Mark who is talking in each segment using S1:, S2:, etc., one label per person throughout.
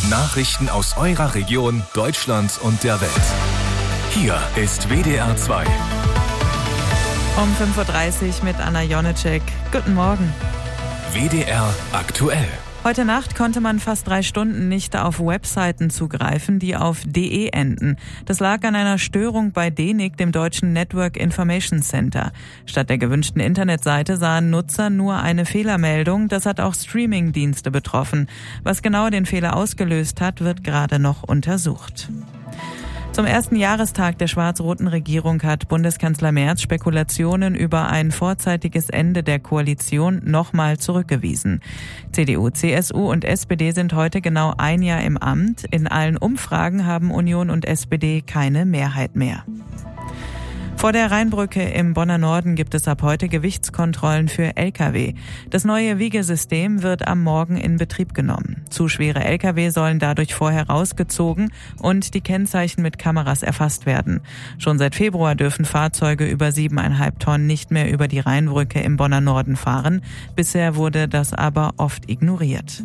S1: Nachrichten aus eurer Region, Deutschland und der Welt. Hier ist WDR 2.
S2: Um 5.30 Uhr mit Anna Jonecek. Guten Morgen.
S1: WDR aktuell.
S2: Heute Nacht konnte man fast 3 Stunden nicht auf Webseiten zugreifen, die auf .de enden. Das lag an einer Störung bei DENIC, dem deutschen Network Information Center. Statt der gewünschten Internetseite sahen Nutzer nur eine Fehlermeldung. Das hat auch Streaming-Dienste betroffen. Was genau den Fehler ausgelöst hat, wird gerade noch untersucht. Zum ersten Jahrestag der schwarz-roten Regierung hat Bundeskanzler Merz Spekulationen über ein vorzeitiges Ende der Koalition nochmal zurückgewiesen. CDU, CSU und SPD sind heute genau ein Jahr im Amt. In allen Umfragen haben Union und SPD keine Mehrheit mehr. Vor der Rheinbrücke im Bonner Norden gibt es ab heute Gewichtskontrollen für Lkw. Das neue Wiegesystem wird am Morgen in Betrieb genommen. Zu schwere Lkw sollen dadurch vorher rausgezogen und die Kennzeichen mit Kameras erfasst werden. Schon seit Februar dürfen Fahrzeuge über 7,5 Tonnen nicht mehr über die Rheinbrücke im Bonner Norden fahren. Bisher wurde das aber oft ignoriert.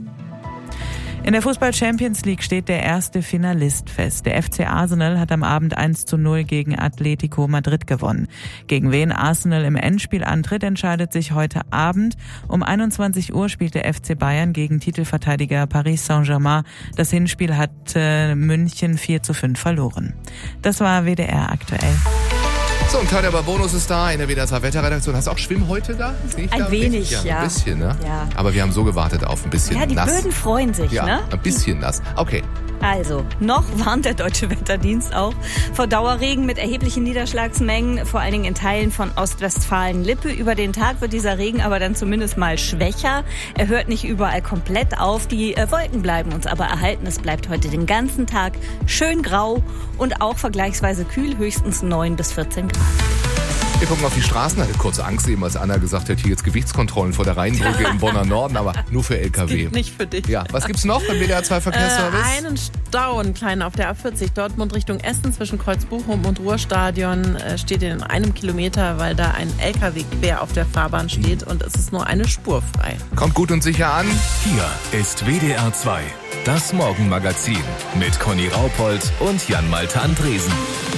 S2: In der Fußball-Champions League steht der erste Finalist fest. Der FC Arsenal hat am Abend 1:0 gegen Atletico Madrid gewonnen. Gegen wen Arsenal im Endspiel antritt, entscheidet sich heute Abend. Um 21 Uhr spielt der FC Bayern gegen Titelverteidiger Paris Saint-Germain. Das Hinspiel hat München 4:5 verloren. Das war WDR aktuell.
S3: So, und Teil der Bonus ist da in der WDR 2 Wetterredaktion. Hast du auch Schwimmen heute da?
S4: Ein wenig, ja.
S3: Ein bisschen, ne?
S4: Ja.
S3: Aber wir haben so gewartet auf ein bisschen nass.
S4: Ja, die Böden freuen sich,
S3: ja,
S4: ne?
S3: Ein bisschen nass. Okay.
S4: Also, noch warnt der Deutsche Wetterdienst auch vor Dauerregen mit erheblichen Niederschlagsmengen, vor allen Dingen in Teilen von Ostwestfalen-Lippe. Über den Tag wird dieser Regen aber dann zumindest mal schwächer. Er hört nicht überall komplett auf. Die Wolken bleiben uns aber erhalten. Es bleibt heute den ganzen Tag schön grau und auch vergleichsweise kühl, höchstens 9 bis 14 Grad.
S3: Wir gucken auf die Straßen, hatte kurze Angst eben, als Anna gesagt hat, hier jetzt Gewichtskontrollen vor der Rheinbrücke im Bonner Norden, aber nur für LKW.
S5: Nicht für dich.
S3: Ja, was gibt's noch im WDR 2 Verkehrsservice?
S5: Einen Stau, einen kleinen auf der A40, Dortmund Richtung Essen zwischen Kreuzbochum und Ruhrstadion steht in 1 Kilometer, weil da ein LKW quer auf der Fahrbahn steht und es ist nur eine Spur frei.
S3: Kommt gut und sicher an.
S1: Hier ist WDR 2, das Morgenmagazin mit Conny Raupold und Jan-Malte Andresen.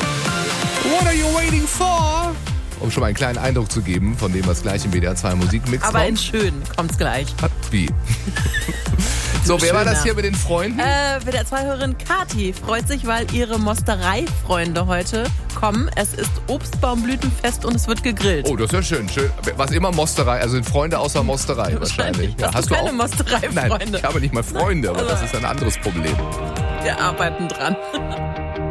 S3: What are you waiting for? Um schon mal einen kleinen Eindruck zu geben von dem, was gleich im WDR 2 Musikmix kommt.
S5: Aber in schön kommt's gleich.
S3: Wie? So, wer war das hier mit den Freunden?
S5: WDR 2-Hörerin Kati freut sich, weil ihre Mosterei-Freunde heute kommen. Es ist Obstbaumblütenfest und es wird gegrillt.
S3: Oh, das ist ja schön. Was immer Mosterei, also sind Freunde außer Mosterei wahrscheinlich.
S5: Ja, hast du keine Mosterei-Freunde?
S3: Nein, ich habe nicht mal Freunde, aber das ist ein anderes Problem.
S5: Wir arbeiten dran.